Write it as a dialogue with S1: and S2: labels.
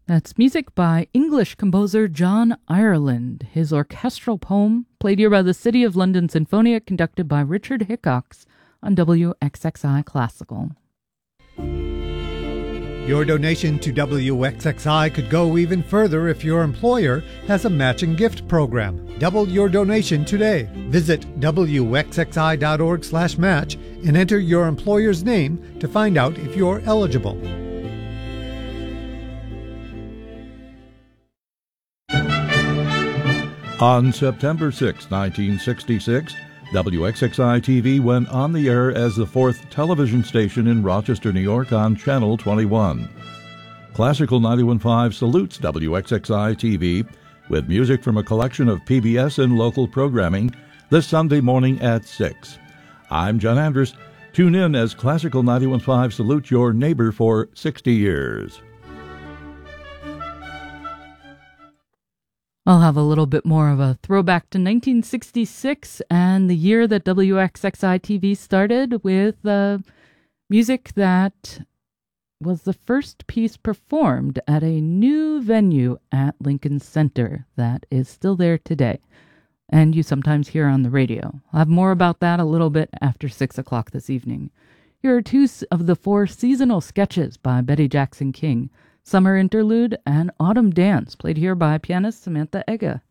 S1: That's music by English composer John Ireland. His orchestral poem, played here by the City of London Sinfonia, conducted by Richard Hickox on WXXI Classical.
S2: Your donation to WXXI could go even further if your employer has a matching gift program. Double your donation today. Visit WXXI.org/match and enter your employer's name to find out if you're eligible.
S3: On September 6, 1966, WXXI-TV went on the air as the fourth television station in Rochester, New York on Channel 21. Classical 91.5 salutes WXXI-TV with music from a collection of PBS and local programming this Sunday morning at 6. I'm John Andrus. Tune in as Classical 91.5 salutes your neighbor for 60 years.
S1: I'll have a little bit more of a throwback to 1966 and the year that WXXI-TV started with music that was the first piece performed at a new venue at Lincoln Center that is still there today, and you sometimes hear on the radio. I'll have more about that a little bit after 6 o'clock this evening. Here are two of the 4 seasonal sketches by Betty Jackson King: Summer Interlude and Autumn Dance, played here by pianist Samantha Ega.